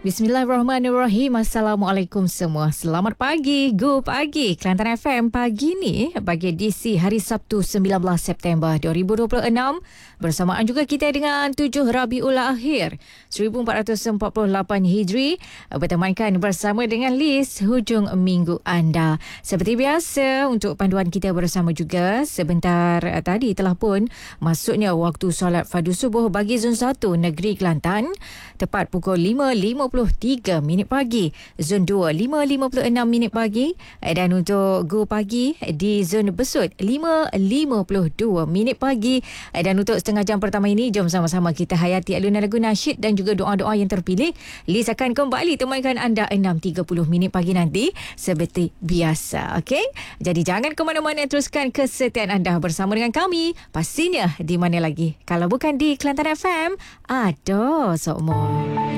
Bismillahirrahmanirrahim. Assalamualaikum semua. Selamat pagi. Go Pagi Kelantan FM. Pagi ni bagi edisi hari Sabtu 19 September 2026. Bersamaan juga kita dengan 7 Rabiul Akhir 1448 Hijri. Bertemankan bersama dengan Liz hujung minggu anda. Seperti biasa untuk panduan kita bersama juga sebentar tadi telah pun masuknya waktu solat fardu subuh bagi Zon 1 Negeri Kelantan tepat pukul 5.53 minit pagi, Zon 2 5.56 minit pagi, dan untuk Go Pagi di Zon Besut 5.52 minit pagi. Dan untuk setengah jam pertama ini, jom sama-sama kita hayati alunan lagu nasyid dan juga doa-doa yang terpilih. Liz akan kembali temankan anda 6.30 minit pagi nanti seperti biasa. Okey, jadi jangan ke mana-mana, teruskan kesetiaan anda bersama dengan kami. Pastinya di mana lagi kalau bukan di Kelantan FM. Ada semua.